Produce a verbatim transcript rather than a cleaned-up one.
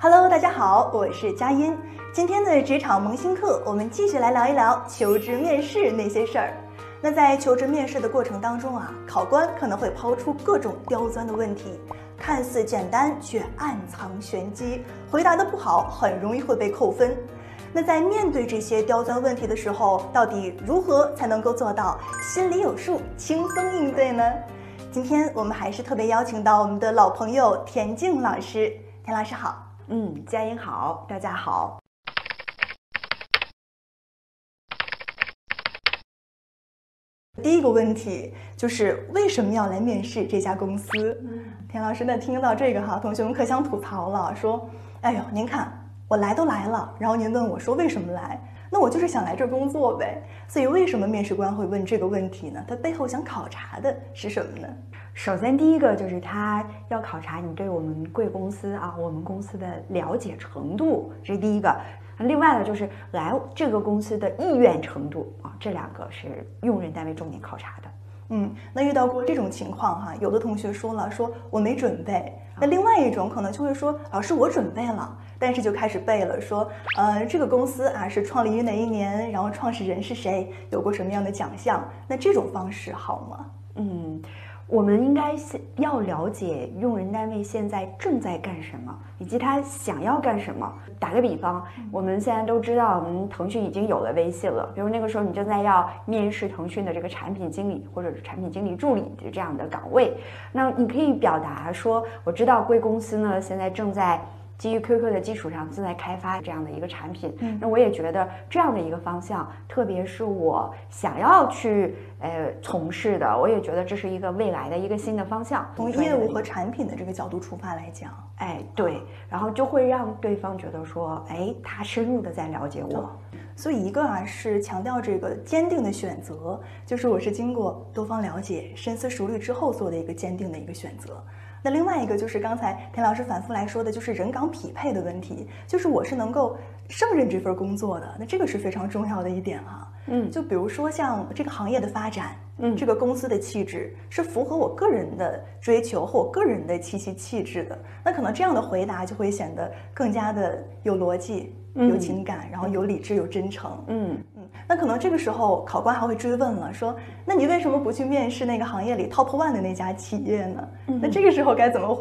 Hello， 大家好，我是佳音。今天的职场萌新课，我们继续来聊一聊求职面试那些事儿。那在求职面试的过程当中啊，考官可能会抛出各种刁钻的问题，看似简单却暗藏玄机，回答的不好很容易会被扣分。那在面对这些刁钻问题的时候，到底如何才能够做到心里有数，轻松应对呢？今天我们还是特别邀请到我们的老朋友田静老师。田老师好。 嗯，佳音好，大家好。 第一个问题就是为什么要来面试这家公司？田老师呢，听到这个哈，同学们可想吐槽了，说：“哎呦，您看我来都来了，然后您问我说为什么来？那我就是想来这工作呗。”所以为什么面试官会问这个问题呢？他背后想考察的是什么呢？ 首先，第一个就是他要考察你对我们贵公司啊，我们公司的了解程度，这是第一个。另外呢，就是来这个公司的意愿程度啊，这两个是用人单位重点考察的。 嗯，那遇到过这种情况哈，有的同学说了，说我没准备。那另外一种可能就会说，老师我准备了，但是就开始背了，说，呃，这个公司啊是创立于哪一年，然后创始人是谁，有过什么样的奖项？那这种方式好吗？ 嗯。我们应该要了解用人单位现在正在干什么，以及他想要干什么。打个比方，我们现在都知道，我们腾讯已经有了微信了。比如那个时候你正在要面试腾讯的这个产品经理或者是产品经理助理的这样的岗位，那你可以表达说，我知道贵公司呢现在正在基于 Q Q 的基础上正在开发这样的一个产品，嗯，那我也觉得这样的一个方向，特别是我想要去呃从事的，我也觉得这是一个未来的一个新的方向。 从业务和产品的这个角度出发来讲， 哎，对，然后就会让对方觉得说，哎，他深入的在了解我。 所以一个啊是强调这个坚定的选择，就是我是经过多方了解、深思熟虑之后做的一个坚定的一个选择。那另外一个就是刚才田老师反复来说的，就是人岗匹配的问题，就是我是能够胜任这份工作的，那这个是非常重要的一点啊。嗯，就比如说像这个行业的发展，嗯，这个公司的气质是符合我个人的追求和我个人的气息气质的，那可能这样的回答就会显得更加的有逻辑、有情感，然后有理智、有真诚。嗯嗯，那可能这个时候考官还会追问了，说：“那你为什么不去面试那个行业里 top one 的那家企业呢？”那这个时候该怎么回